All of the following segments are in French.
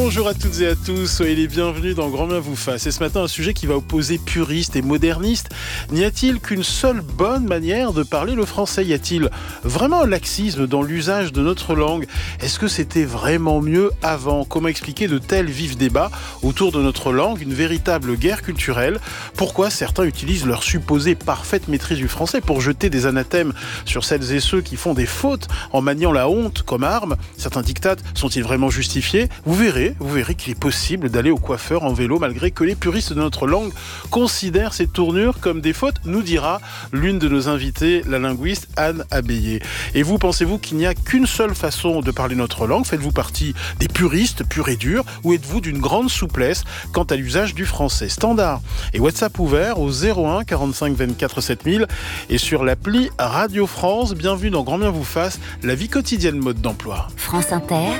Bonjour à toutes et à tous, soyez les bienvenus dans Grand Bien vous fasse. Et ce matin, un sujet qui va opposer puristes et modernistes. N'y a-t-il qu'une seule bonne manière de parler le français ? Y a-t-il vraiment un laxisme dans l'usage de notre langue ? Est-ce que c'était vraiment mieux avant ? Comment expliquer de tels vifs débats autour de notre langue, une véritable guerre culturelle ? Pourquoi certains utilisent leur supposée parfaite maîtrise du français pour jeter des anathèmes sur celles et ceux qui font des fautes en maniant la honte comme arme ? Certains diktats sont-ils vraiment justifiés ? Vous verrez qu'il est possible d'aller au coiffeur en vélo malgré que les puristes de notre langue considèrent ces tournures comme des fautes, nous dira l'une de nos invitées, la linguiste Anne Abbayer. Et vous, pensez-vous qu'il n'y a qu'une seule façon de parler notre langue ? Faites-vous partie des puristes purs et durs ou êtes-vous d'une grande souplesse quant à l'usage du français ? Standard et WhatsApp ouvert au 01 45 24 7000 et sur l'appli Radio France. Bienvenue dans Grand Bien vous fasse, la vie quotidienne mode d'emploi. France Inter.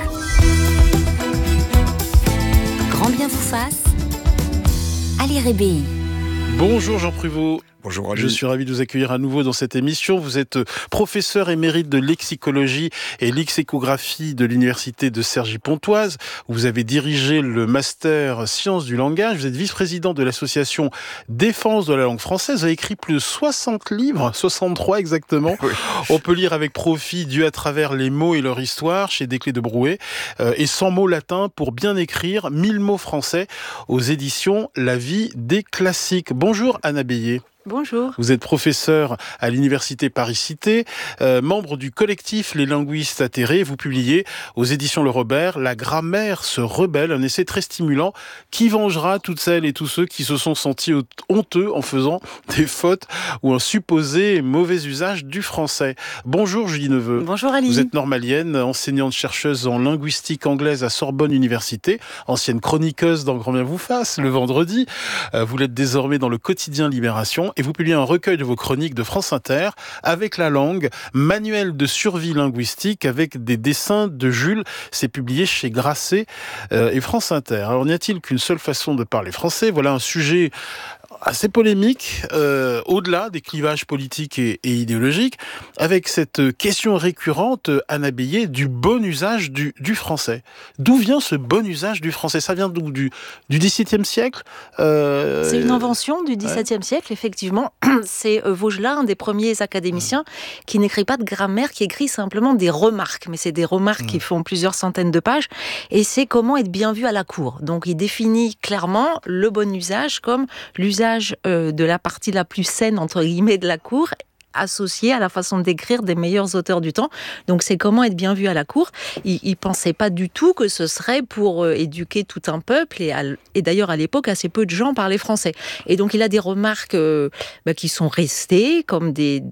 Grand Bien vous fasse, Ali Rébéi. Bonjour Jean Pruvot. Bonjour Ali. Je suis ravi de vous accueillir à nouveau dans cette émission. Vous êtes professeur émérite de lexicologie et lexicographie de l'université de Cergy-Pontoise. Vous avez dirigé le master sciences du langage. Vous êtes vice-président de l'association Défense de la langue française. Vous avez écrit plus de 60 livres, 63 exactement. Oui. On peut lire avec profit Dieu à travers les mots et leur histoire chez Desclés de Brouet et 100 mots latins pour bien écrire 1000 mots français aux éditions La vie des classiques. Bonjour Anne Abbayer. Bonjour. Vous êtes professeur à l'université Paris-Cité, membre du collectif Les Linguistes Atterrés. Vous publiez aux éditions Le Robert La grammaire se rebelle, un essai très stimulant qui vengera toutes celles et tous ceux qui se sont sentis honteux en faisant des fautes ou un supposé mauvais usage du français. Bonjour Julie Neveu. Bonjour Ali. Vous êtes normalienne, enseignante-chercheuse en linguistique anglaise à Sorbonne Université, ancienne chroniqueuse dans Grand Bien vous fasse le vendredi. Vous l'êtes désormais dans le quotidien Libération. Et vous publiez un recueil de vos chroniques de France Inter avec la langue, manuel de survie linguistique avec des dessins de Jules. C'est publié chez Grasset et France Inter. Alors n'y a-t-il qu'une seule façon de parler français ? Voilà un sujet assez polémique, au-delà des clivages politiques et idéologiques, avec cette question récurrente, Anne Abbayer, du bon usage du français. D'où vient ce bon usage du français ? Ça vient d'où ? Du XVIIe siècle ? C'est une invention du XVIIe siècle, effectivement. C'est Vaugelas, un des premiers académiciens, qui n'écrit pas de grammaire, qui écrit simplement des remarques. Mais c'est des remarques qui font plusieurs centaines de pages. Et c'est comment être bien vu à la cour. Donc il définit clairement le bon usage comme l'usage de la partie la plus saine, entre guillemets, de la cour, associé à la façon d'écrire des meilleurs auteurs du temps. Donc c'est comment être bien vu à la cour. Il pensait pas du tout que ce serait pour éduquer tout un peuple et d'ailleurs à l'époque assez peu de gens parlaient français. Et donc il a des remarques qui sont restées comme des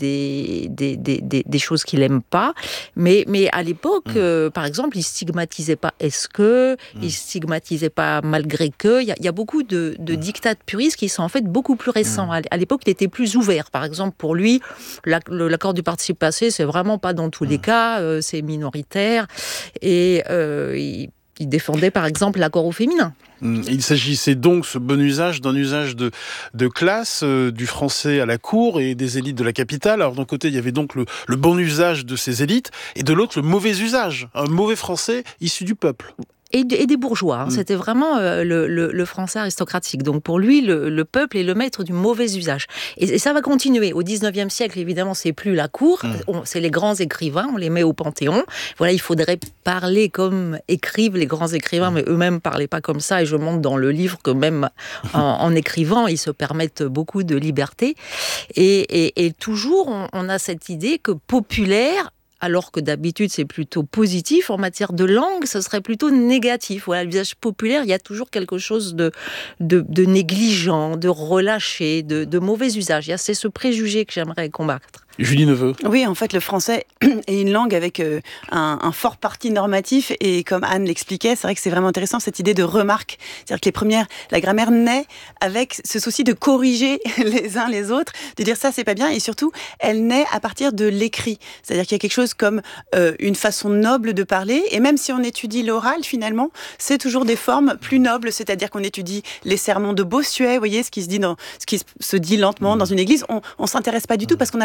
choses qu'il aime pas. Mais à l'époque, par exemple, il stigmatisait pas est-ce que, il stigmatisait pas malgré que. Il y a beaucoup de diktats puristes qui sont en fait beaucoup plus récents. À l'époque, il était plus ouvert. Par exemple, pour lui, l'accord du participe passé, c'est vraiment pas dans tous les cas, c'est minoritaire. Et il défendait par exemple l'accord au féminin. Il s'agissait donc, ce bon usage, d'un usage de classe, du français à la cour et des élites de la capitale. Alors d'un côté, il y avait donc le bon usage de ces élites, et de l'autre, le mauvais usage, un mauvais français issu du peuple. Et des bourgeois. C'était vraiment le français aristocratique. Donc pour lui, le peuple est le maître du mauvais usage. Et ça va continuer. Au 19e siècle, évidemment, c'est plus la cour. C'est les grands écrivains, on les met au Panthéon. Voilà, il faudrait parler comme écrivent les grands écrivains, mais eux-mêmes parlaient pas comme ça. Et je montre dans le livre que même en écrivant, ils se permettent beaucoup de liberté. Et toujours, on a cette idée que populaire, alors que d'habitude c'est plutôt positif, en matière de langue, ce serait plutôt négatif. Voilà, l'usage populaire, il y a toujours quelque chose de négligent, de relâché, de mauvais usage. C'est ce préjugé que j'aimerais combattre. Julie Neveu. Oui, en fait, le français est une langue avec un fort parti normatif et comme Anne l'expliquait, c'est vrai que c'est vraiment intéressant cette idée de remarque. C'est-à-dire que la grammaire naît avec ce souci de corriger les uns les autres, de dire ça c'est pas bien et surtout, elle naît à partir de l'écrit. C'est-à-dire qu'il y a quelque chose comme une façon noble de parler et même si on étudie l'oral finalement, c'est toujours des formes plus nobles, c'est-à-dire qu'on étudie les sermons de Bossuet, vous voyez, ce qui se dit lentement dans une église, on s'intéresse pas du tout parce qu'on n'a pas les outils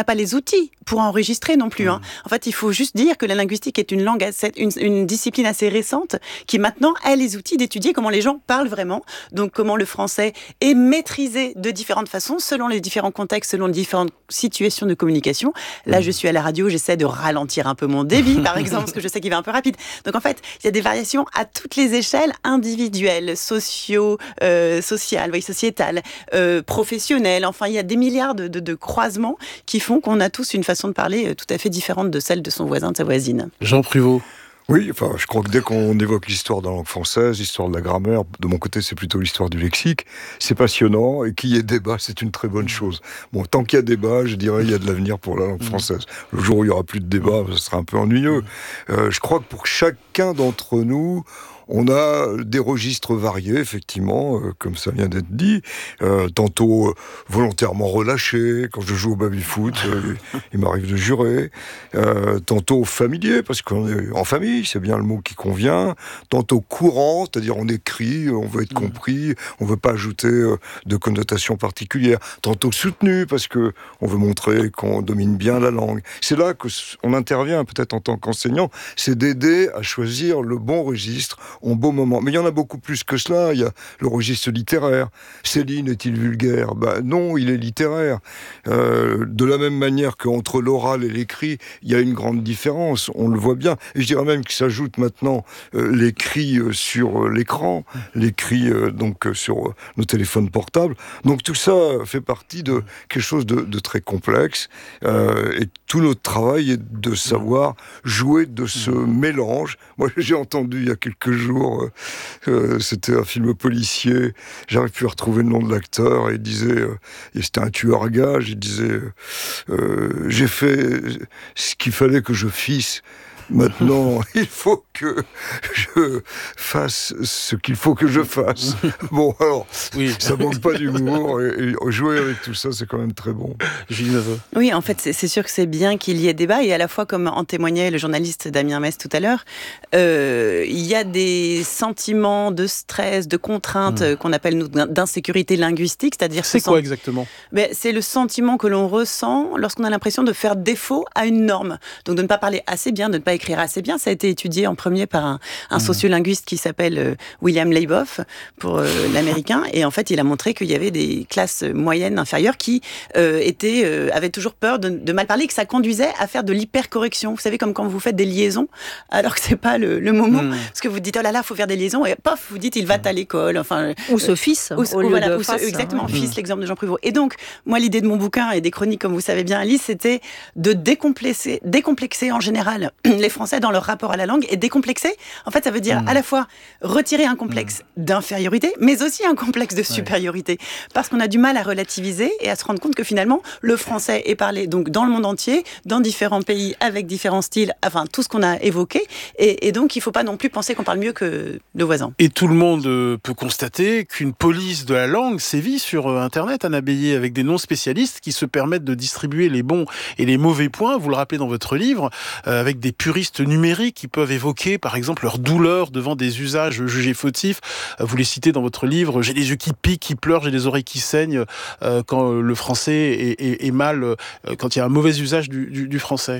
outils pour enregistrer non plus. En fait, il faut juste dire que la linguistique est une langue, une discipline assez récente qui maintenant a les outils d'étudier comment les gens parlent vraiment, donc comment le français est maîtrisé de différentes façons, selon les différents contextes, selon les différentes situations de communication. Là, je suis à la radio, j'essaie de ralentir un peu mon débit, par exemple, parce que je sais qu'il va un peu rapide. Donc en fait, il y a des variations à toutes les échelles, individuelles, sociales, sociétales, professionnelles. Enfin, il y a des milliards de croisements qui font qu'on a tous une façon de parler tout à fait différente de celle de son voisin, de sa voisine. Jean Pruvot. Oui, enfin, je crois que dès qu'on évoque l'histoire de la langue française, l'histoire de la grammaire, de mon côté, c'est plutôt l'histoire du lexique. C'est passionnant, et qu'il y ait débat, c'est une très bonne chose. Bon, tant qu'il y a débat, je dirais, il y a de l'avenir pour la langue française. Le jour où il y aura plus de débat, ce sera un peu ennuyeux. Je crois que pour chacun d'entre nous, on a des registres variés, effectivement, comme ça vient d'être dit. Tantôt volontairement relâchés, quand je joue au baby-foot, il m'arrive de jurer. Tantôt familier, parce qu'on est en famille, c'est bien le mot qui convient. Tantôt courant, c'est-à-dire on écrit, on veut être compris, on veut pas ajouter de connotations particulières. Tantôt soutenu, parce que on veut montrer qu'on domine bien la langue. C'est là qu'on intervient, peut-être en tant qu'enseignant, c'est d'aider à choisir le bon registre en beau moment. Mais il y en a beaucoup plus que cela. Il y a le registre littéraire. Céline est-il vulgaire ? Non, il est littéraire. De la même manière qu'entre l'oral et l'écrit, il y a une grande différence. On le voit bien. Et je dirais même qu'il s'ajoute maintenant l'écrit sur l'écran, l'écrit donc sur nos téléphones portables. Donc tout ça fait partie de quelque chose de très complexe. Et tout notre travail est de savoir jouer de ce mélange. Moi, j'ai entendu il y a quelques jours, c'était un film policier, j'arrive plus à retrouver le nom de l'acteur, et il disait, et c'était un tueur à gages, il disait j'ai fait ce qu'il fallait que je fisse. Maintenant, il faut que je fasse ce qu'il faut que je fasse. Bon, alors, ça manque pas d'humour, et jouer avec tout ça, c'est quand même très bon. Julie Neveu. Oui, en fait, c'est sûr que c'est bien qu'il y ait débat, et à la fois, comme en témoignait le journaliste Damien Mess tout à l'heure, il y a des sentiments de stress, de contrainte qu'on appelle, nous, d'insécurité linguistique, c'est-à-dire... C'est quoi exactement ? C'est le sentiment que l'on ressent lorsqu'on a l'impression de faire défaut à une norme. Donc de ne pas parler assez bien, de ne pas écrire assez bien. Ça a été étudié en premier par un sociolinguiste qui s'appelle William Leiboff, pour l'américain, et en fait il a montré qu'il y avait des classes moyennes inférieures qui avaient toujours peur de mal parler, que ça conduisait à faire de l'hypercorrection. Vous savez, comme quand vous faites des liaisons alors que c'est pas le moment, parce que vous dites oh là là, faut faire des liaisons, et pof, vous dites il va à l'école, enfin ou ce fils exactement, fils, l'exemple de Jean Pruvot. Et donc moi, l'idée de mon bouquin et des chroniques, comme vous savez bien Alice, c'était de décomplexer en général les Français dans leur rapport à la langue. Et décomplexer, en fait, ça veut dire à la fois retirer un complexe d'infériorité, mais aussi un complexe de supériorité. Parce qu'on a du mal à relativiser et à se rendre compte que finalement, le français est parlé donc dans le monde entier, dans différents pays, avec différents styles, enfin, tout ce qu'on a évoqué. Et donc, il ne faut pas non plus penser qu'on parle mieux que le voisin. Et tout le monde peut constater qu'une police de la langue sévit sur Internet, Anna Bélier, avec des non-spécialistes qui se permettent de distribuer les bons et les mauvais points, vous le rappelez dans votre livre, avec des puristes numériques qui peuvent évoquer, par exemple, leur douleur devant des usages jugés fautifs. Vous les citez dans votre livre, j'ai les yeux qui piquent, qui pleurent, j'ai les oreilles qui saignent, quand le français est mal, quand il y a un mauvais usage du français.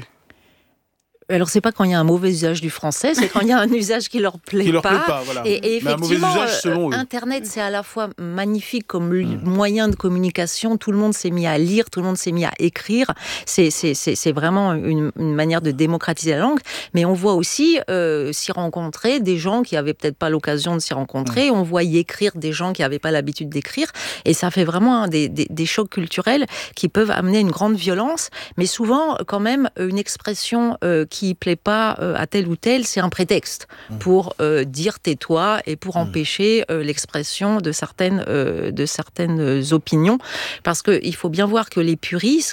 Alors, c'est pas quand il y a un mauvais usage du français, c'est quand il y a un usage qui leur plaît pas. Voilà. Et effectivement, usage, selon Internet, c'est à la fois magnifique comme moyen de communication. Tout le monde s'est mis à lire, tout le monde s'est mis à écrire. C'est vraiment une manière de démocratiser la langue. Mais on voit aussi s'y rencontrer des gens qui avaient peut-être pas l'occasion de s'y rencontrer. On voit y écrire des gens qui n'avaient pas l'habitude d'écrire. Et ça fait vraiment des chocs culturels qui peuvent amener une grande violence. Mais souvent, quand même, une expression qui plaît pas à tel ou tel, c'est un prétexte pour dire tais-toi et pour empêcher l'expression de certaines opinions. Parce qu'il faut bien voir que les puristes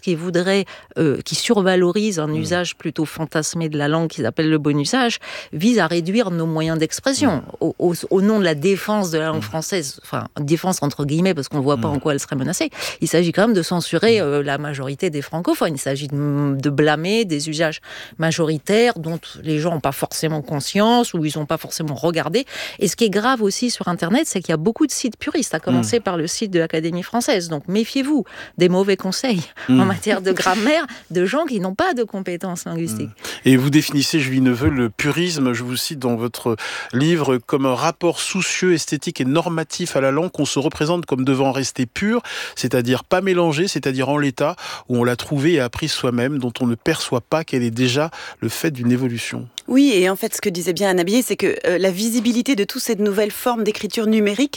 qui survalorisent un usage plutôt fantasmé de la langue qu'ils appellent le bon usage, visent à réduire nos moyens d'expression au nom de la défense de la langue française, enfin défense entre guillemets parce qu'on ne voit pas en quoi elle serait menacée. Il s'agit quand même de censurer la majorité des francophones. Il s'agit de blâmer des usages majoritaires majoritaire dont les gens n'ont pas forcément conscience ou ils n'ont pas forcément regardé. Et ce qui est grave aussi sur Internet, c'est qu'il y a beaucoup de sites puristes, à commencer par le site de l'Académie française. Donc méfiez-vous des mauvais conseils en matière de grammaire de gens qui n'ont pas de compétences linguistiques. Et vous définissez, Julie Neveu, le purisme, je vous cite dans votre livre, comme un rapport soucieux, esthétique et normatif à la langue qu'on se représente comme devant rester pure, c'est-à-dire pas mélangée, c'est-à-dire en l'état où on l'a trouvée et apprise soi-même, dont on ne perçoit pas qu'elle est déjà le fait d'une évolution. Oui, et en fait, ce que disait bien Anna Billet, c'est que la visibilité de toutes ces nouvelles formes d'écriture numérique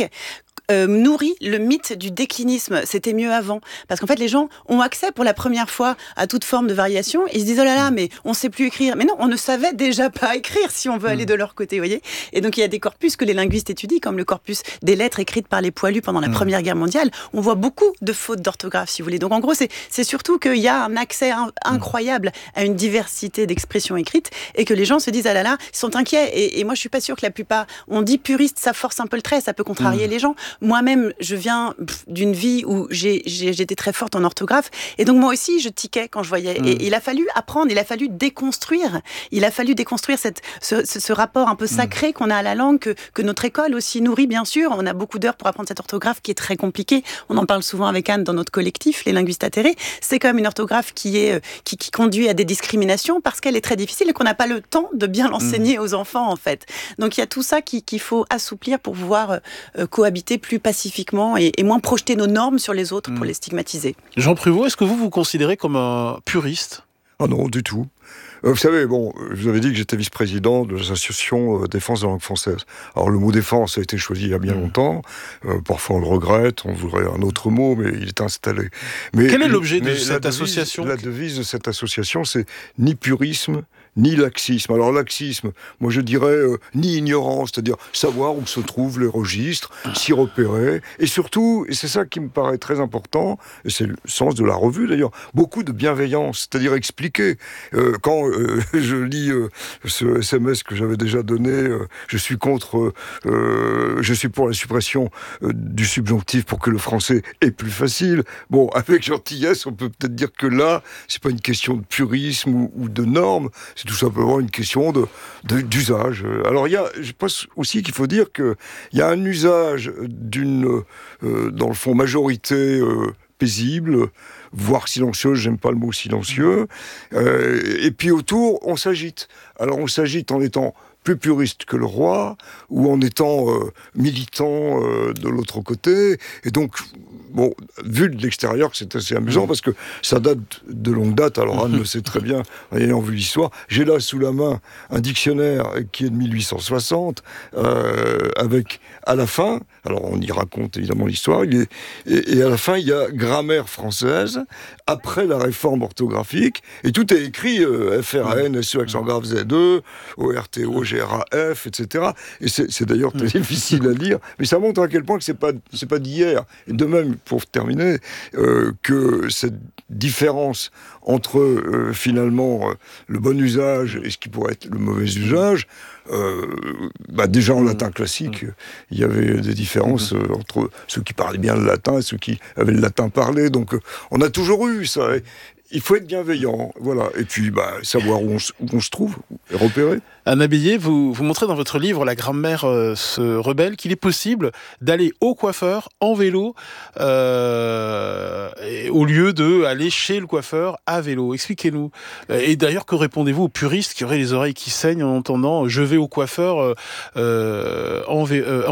nourrit le mythe du déclinisme. C'était mieux avant. Parce qu'en fait, les gens ont accès pour la première fois à toute forme de variation. Ils se disent, oh là là, mais on sait plus écrire. Mais non, on ne savait déjà pas écrire si on veut aller de leur côté, vous voyez. Et donc, il y a des corpus que les linguistes étudient, comme le corpus des lettres écrites par les poilus pendant la Première Guerre mondiale. On voit beaucoup de fautes d'orthographe, si vous voulez. Donc, en gros, c'est surtout qu'il y a un accès incroyable à une diversité d'expressions écrites et que les gens se disent, ah là là, ils sont inquiets. Et moi, je suis pas sûre que la plupart, on dit puriste, ça force un peu le trait, ça peut contrarier les gens. Moi-même, je viens d'une vie où j'étais très forte en orthographe. Et donc, moi aussi, je tiquais quand je voyais. Et il a fallu apprendre, il a fallu déconstruire. Il a fallu déconstruire ce rapport un peu sacré qu'on a à la langue, que notre école aussi nourrit, bien sûr. On a beaucoup d'heures pour apprendre cette orthographe qui est très compliquée. On en parle souvent avec Anne dans notre collectif, les linguistes atterrés. C'est quand même une orthographe qui conduit à des discriminations parce qu'elle est très difficile et qu'on n'a pas le temps de bien l'enseigner aux enfants, en fait. Donc, il y a tout ça qu'il faut assouplir pour pouvoir cohabiter plus pacifiquement et moins projeter nos normes sur les autres pour les stigmatiser. Jean Pruvot, est-ce que vous considérez comme un puriste ? Ah non, du tout. Vous savez, bon, je vous avais dit que j'étais vice-président de l'association Défense de la langue française. Alors le mot défense a été choisi il y a bien longtemps. Parfois on le regrette, on voudrait un autre mot, mais il est installé. Mais, quel est l'objet de cette association ? La devise de cette association, c'est ni purisme, ni laxisme. Alors laxisme, moi je dirais ni ignorance, c'est-à-dire savoir où se trouvent les registres, s'y repérer, et surtout, et c'est ça qui me paraît très important, et c'est le sens de la revue d'ailleurs, beaucoup de bienveillance, c'est-à-dire expliquer. Quand je lis ce SMS que j'avais déjà donné, je suis pour la suppression du subjonctif pour que le français est plus facile. Bon, avec gentillesse, on peut peut-être dire que là, c'est pas une question de purisme ou de normes, c'est tout simplement une question d'usage. Alors, je pense aussi qu'il faut dire qu'il y a un usage d'une, dans le fond, majorité paisible, voire silencieuse, j'aime pas le mot silencieux, et puis autour, on s'agite. Alors, on s'agite en étant plus puriste que le roi, ou en étant militant de l'autre côté. Et donc, bon, vu de l'extérieur, c'est assez amusant, parce que ça date de longue date. Alors Anne le sait très bien, en ayant vu l'histoire. J'ai là sous la main un dictionnaire qui est de 1860, avec, à la fin, alors on y raconte évidemment l'histoire, et à la fin, il y a grammaire française, après la réforme orthographique, et tout est écrit, FRN, SE, accent grave, Z2, ORTO, GRAF, etc. Et c'est d'ailleurs très difficile à lire, mais ça montre à quel point que c'est pas d'hier. Et de même, pour terminer, que cette différence entre finalement le bon usage et ce qui pourrait être le mauvais usage, déjà en latin classique, il y avait des différences entre ceux qui parlaient bien le latin et ceux qui avaient le latin parlé. Donc on a toujours eu ça. Il faut être bienveillant, voilà. Et puis savoir où on se trouve, et repérer. Anna Billet, vous montrez dans votre livre La grammaire se rebelle qu'il est possible d'aller au coiffeur en vélo au lieu d'aller chez le coiffeur à vélo. Expliquez-nous. Et d'ailleurs, que répondez-vous aux puristes qui auraient les oreilles qui saignent en entendant « je vais au coiffeur en vélo ».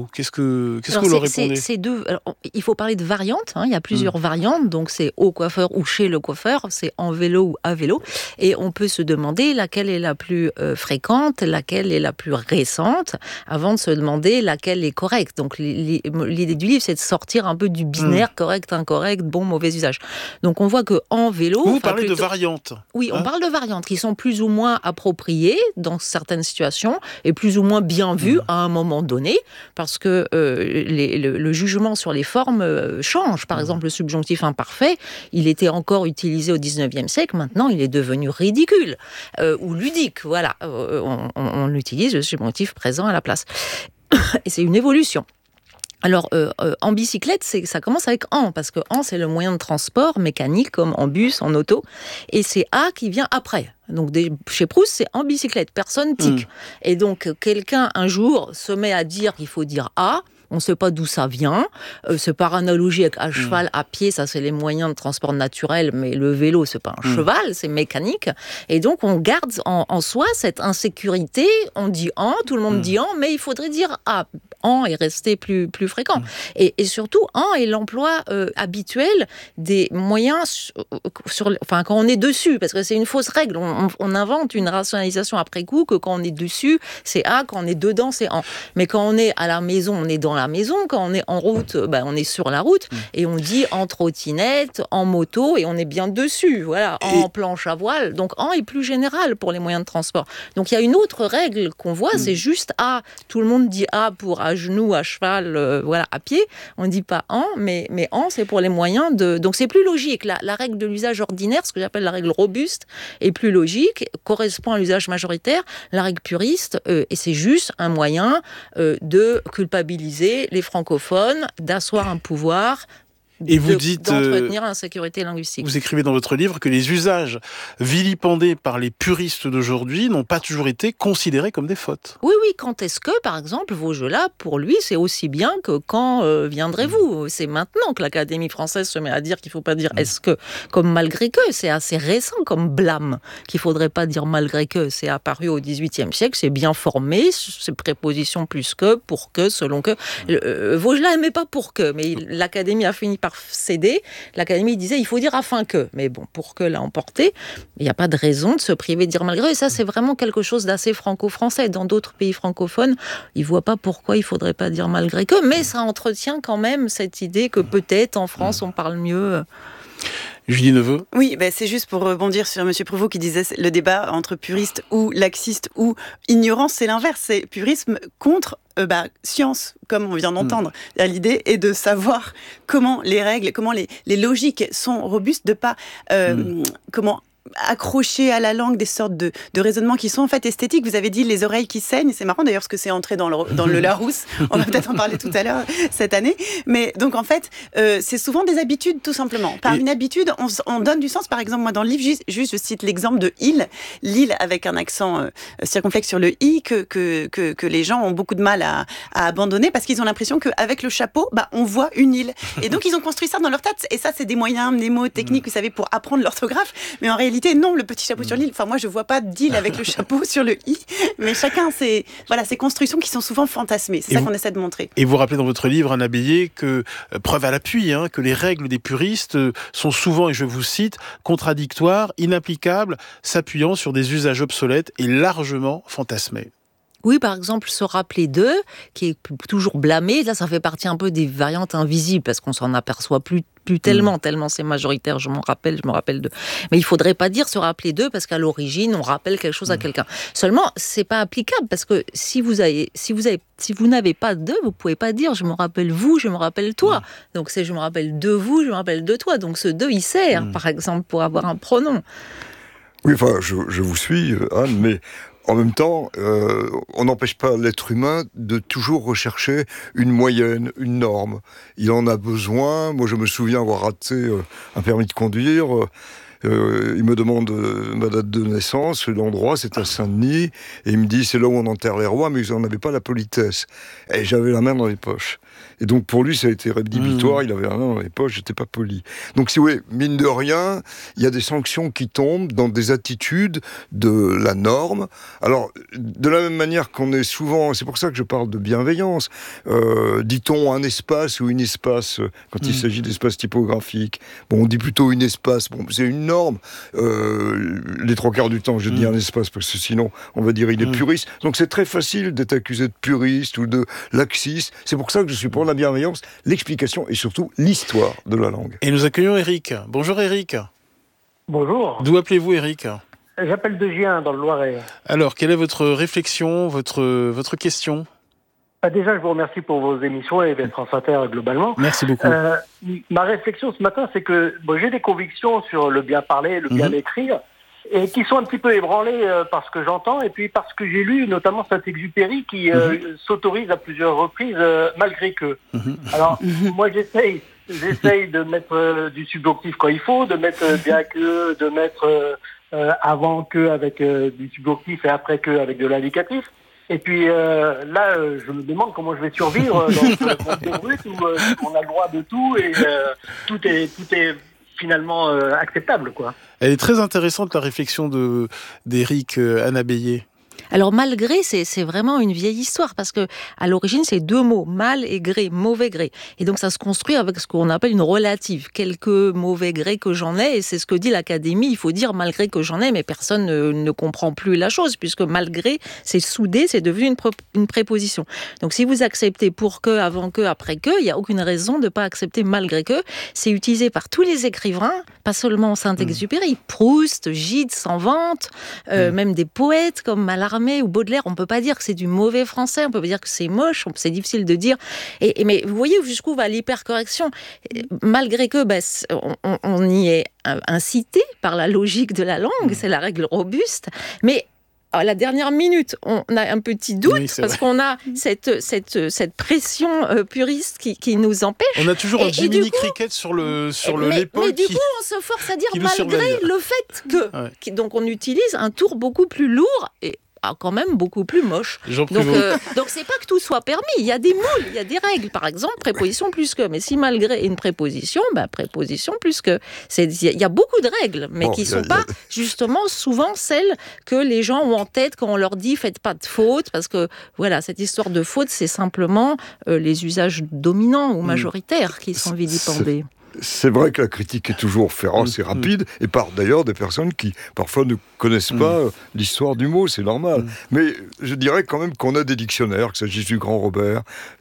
Qu'est-ce que vous leur répondez ? C'est deux. Alors, il faut parler de variantes. Il y a plusieurs variantes. Donc c'est au coiffeur ou chez le coiffeur. C'est en vélo ou à vélo. Et on peut se demander laquelle est la plus fréquente, laquelle est la plus récente, avant de se demander laquelle est correcte. Donc l'idée du livre, c'est de sortir un peu du binaire correct, incorrect, bon, mauvais usage. Donc on voit que en vélo... Vous parlez de variantes. Oui, on parle de variantes qui sont plus ou moins appropriées dans certaines situations et plus ou moins bien vues à un moment donné, parce que le jugement sur les formes change. Par exemple, le subjonctif imparfait, il était encore utilisé au 19e siècle, maintenant il est devenu ridicule ou ludique, voilà. On utilise le subjonctif présent à la place. Et c'est une évolution. Alors, en bicyclette, ça commence avec en, parce que en, c'est le moyen de transport mécanique, comme en bus, en auto, et c'est a qui vient après. Donc, chez Proust, c'est en bicyclette, personne tique. Et donc, quelqu'un, un jour, se met à dire qu'il faut dire a. On ne sait pas d'où ça vient. C'est par analogie avec à cheval, à pied, ça c'est les moyens de transport naturels, mais le vélo, c'est pas un cheval, c'est mécanique. Et donc on garde en soi cette insécurité. On dit en, tout le monde dit en, mais il faudrait dire a. En est resté plus fréquent. Et surtout, en est l'emploi habituel des moyens quand on est dessus, parce que c'est une fausse règle. On invente une rationalisation après coup que quand on est dessus, c'est a, quand on est dedans, c'est en. Mais quand on est à la maison, on est dans la maison. Quand on est en route, on est sur la route. Et on dit en trottinette, en moto, et on est bien dessus. Voilà, en planche à voile. Donc en est plus général pour les moyens de transport. Donc il y a une autre règle qu'on voit, c'est juste a. Tout le monde dit a pour à genoux, à cheval, à pied. On ne dit pas en, mais en, c'est pour les moyens de... Donc c'est plus logique. La règle de l'usage ordinaire, ce que j'appelle la règle robuste, est plus logique, correspond à l'usage majoritaire. La règle puriste, et c'est juste un moyen de culpabiliser les francophones, d'asseoir un pouvoir, et vous dites d'entretenir l'insécurité linguistique. Vous écrivez dans votre livre que les usages vilipendés par les puristes d'aujourd'hui n'ont pas toujours été considérés comme des fautes. Oui, quand est-ce que, par exemple, Vaugelas, pour lui, c'est aussi bien que quand viendrez-vous. C'est maintenant que l'Académie française se met à dire qu'il ne faut pas dire est-ce que, comme malgré que. C'est assez récent comme blâme, qu'il ne faudrait pas dire malgré que. C'est apparu au XVIIIe siècle, c'est bien formé, c'est préposition plus que, pour que, selon que. Vaugelas n'aimait pas pour que, mais l'Académie a fini par céder. L'Académie disait il faut dire afin que, mais bon, pour que l'a emporté, il n'y a pas de raison de se priver de dire malgré. Et ça, c'est vraiment quelque chose d'assez franco-français. Dans d'autres pays francophones, ils ne voient pas pourquoi il ne faudrait pas dire malgré que, mais ça entretient quand même cette idée que peut-être en France on parle mieux. Julie Neveu. Oui, c'est juste pour rebondir sur M. Prévost qui disait le débat entre puriste ou laxiste ou ignorance, c'est l'inverse, c'est purisme contre science, comme on vient d'entendre. L'idée est de savoir comment les règles, comment les logiques sont robustes, de pas comment accrocher à la langue des sortes de raisonnements qui sont en fait esthétiques. Vous avez dit les oreilles qui saignent, c'est marrant d'ailleurs parce que c'est entré dans le Larousse, on va peut-être en parler tout à l'heure cette année, mais donc en fait c'est souvent des habitudes tout simplement. Par une habitude, on donne du sens. Par exemple, moi dans le livre, juste je cite l'exemple de l'île avec un accent circonflexe sur le i que les gens ont beaucoup de mal à abandonner parce qu'ils ont l'impression qu'avec le chapeau, on voit une île. Et donc ils ont construit ça dans leur tête, et ça c'est des moyens mnémotechniques, vous savez, pour apprendre l'orthographe, mais en réalité non, le petit chapeau sur l'île, enfin moi je vois pas d'île avec le chapeau sur le i, mais chacun ces constructions qui sont souvent fantasmées, c'est ça qu'on essaie de montrer. Et vous rappelez dans votre livre, Anna Bélier, que preuve à l'appui, que les règles des puristes sont souvent, et je vous cite, contradictoires, inapplicables, s'appuyant sur des usages obsolètes et largement fantasmés. Oui, par exemple, se rappeler d'eux, qui est toujours blâmé, là ça fait partie un peu des variantes invisibles, parce qu'on s'en aperçoit plus tellement c'est majoritaire, je me rappelle d'eux. Mais il faudrait pas dire se rappeler d'eux, parce qu'à l'origine, on rappelle quelque chose à quelqu'un. Seulement, c'est pas applicable, parce que si vous n'avez pas d'eux, vous pouvez pas dire je me rappelle vous, je me rappelle toi. Donc c'est je me rappelle de vous, je me rappelle de toi. Donc ce de, il sert, par exemple, pour avoir un pronom. Oui, enfin, je vous suis, Anne, mais en même temps, on n'empêche pas l'être humain de toujours rechercher une moyenne, une norme. Il en a besoin. Moi, je me souviens avoir raté un permis de conduire. Il me demande ma date de naissance, l'endroit, c'est à Saint-Denis, et il me dit c'est là où on enterre les rois, mais ils n'en avaient pas la politesse. Et j'avais la main dans les poches. Et donc pour lui, ça a été rédhibitoire, il avait la main dans les poches, j'étais pas poli. Donc si vous voulez, mine de rien, il y a des sanctions qui tombent dans des attitudes de la norme. Alors, de la même manière qu'on est souvent, c'est pour ça que je parle de bienveillance, dit-on un espace ou une espace, quand il s'agit d'espace typographique, on dit plutôt une espace, c'est une norme, les trois quarts du temps je dis un espace, parce que sinon on va dire il est puriste, donc c'est très facile d'être accusé de puriste ou de laxiste. C'est pour ça que je suis pour la bienveillance, l'explication et surtout l'histoire de la langue. Et nous accueillons Eric. Bonjour Eric. Bonjour. D'où appelez-vous Eric ? J'appelle de Gien, dans le Loiret. Alors, quelle est votre réflexion, votre question ? Déjà, je vous remercie pour vos émissions et d'être France Inter globalement. Merci beaucoup. Ma réflexion ce matin, c'est que j'ai des convictions sur le bien parler, le bien écrire, et qui sont un petit peu ébranlés par ce que j'entends, et puis parce que j'ai lu notamment Saint-Exupéry qui s'autorise à plusieurs reprises malgré que. Alors, moi j'essaye de mettre du subjonctif quand il faut, de mettre bien que, de mettre avant que avec du subjonctif et après que avec de l'indicatif. Et puis là, je me demande comment je vais survivre dans ce monde brut où on a le droit de tout et tout est finalement acceptable, quoi. Elle est très intéressante, la réflexion d'Éric Anabéillé. Alors malgré, c'est vraiment une vieille histoire parce que à l'origine c'est deux mots, mal et gré, mauvais gré. Et donc ça se construit avec ce qu'on appelle une relative. Quelques mauvais grés que j'en ai, et c'est ce que dit l'Académie, il faut dire malgré que j'en ai, mais personne ne comprend plus la chose puisque malgré, c'est soudé, c'est devenu une préposition. Donc si vous acceptez pour que, avant que, après que, il n'y a aucune raison de ne pas accepter malgré que. C'est utilisé par tous les écrivains, pas seulement Saint-Exupéry, Proust, Gide s'en vante, même des poètes comme Mallarmé ou Baudelaire, on ne peut pas dire que c'est du mauvais français, on peut pas dire que c'est moche, c'est difficile de dire. Mais vous voyez jusqu'où va l'hypercorrection. Malgré que on y est incité par la logique de la langue, c'est la règle robuste, mais à la dernière minute, on a un petit doute parce qu'on a cette pression puriste qui nous empêche. On a toujours un Jiminy Cricket sur l'épaule. Mais du coup, on se force à dire malgré le fait que. Donc on utilise un tour beaucoup plus lourd et quand même beaucoup plus moche. Donc c'est pas que tout soit permis, il y a des moules, il y a des règles. Par exemple, préposition plus que. Mais si malgré une préposition, préposition plus que. Il y a beaucoup de règles, mais qui sont pas justement souvent celles que les gens ont en tête quand on leur dit faites pas de faute, parce que voilà, cette histoire de faute, c'est simplement les usages dominants ou majoritaires qui sont vilipendés. C'est vrai que la critique est toujours féroce et rapide, et par d'ailleurs des personnes qui parfois ne connaissent pas l'histoire du mot, c'est normal. Mais je dirais quand même qu'on a des dictionnaires, qu'il s'agisse du Grand Robert,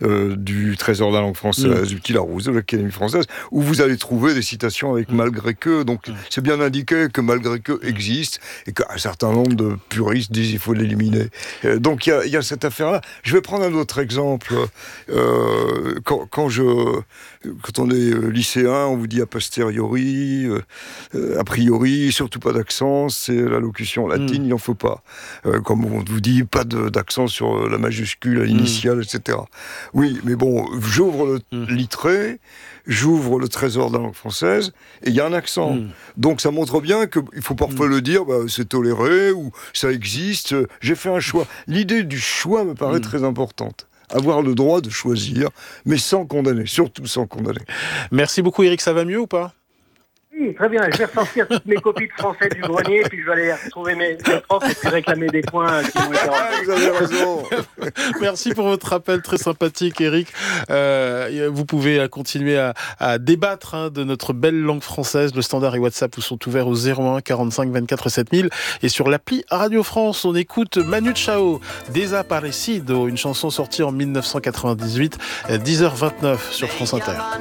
du Trésor de la langue française, du Petit Larousse, de l'Académie française, où vous allez trouver des citations avec malgré que. Donc c'est bien indiqué que malgré que existe, et qu'un certain nombre de puristes disent qu'il faut l'éliminer. Donc il y a cette affaire-là. Je vais prendre un autre exemple. Quand on est lycéen, on vous dit a posteriori, a priori, surtout pas d'accent, c'est la locution latine, il n'en faut pas. Comme on vous dit, pas d'accent sur la majuscule, à l'initiale, etc. Oui, mais bon, j'ouvre le littré, j'ouvre le Trésor de la langue française, et il y a un accent. Donc ça montre bien qu'il faut parfois le dire, c'est toléré, ou ça existe, j'ai fait un choix. L'idée du choix me paraît très importante. Avoir le droit de choisir, mais sans condamner, surtout sans condamner. Merci beaucoup Éric, ça va mieux ou pas ? Oui, très bien. Je vais ressortir toutes mes copies de français du grenier, puis je vais aller retrouver mes profs et puis réclamer des points qui m'ont été Vous avez raison. Merci pour votre appel très sympathique, Éric. Vous pouvez continuer à débattre de notre belle langue française. Le standard et WhatsApp vous sont ouverts au 01 45 24 7000. Et sur l'appli Radio France, on écoute Manu Chao, Desaparecido, une chanson sortie en 1998, 10h29 sur France Inter.